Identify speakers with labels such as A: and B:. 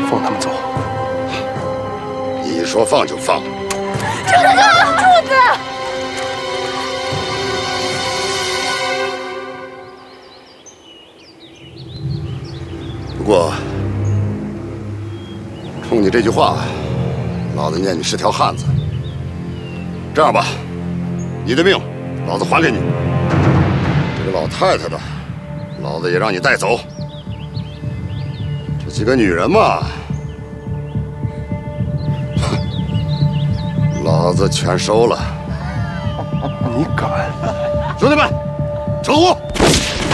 A: 放他们走。
B: 你一说放就放。
C: 柱子，柱子！
B: 不过，冲你这句话，老子念你是条汉子。这样吧，你的命，老子还给你。这个老太太的，老子也让你带走。这几个女人嘛，老子全收了。
A: 你敢？
B: 兄弟们，撤路！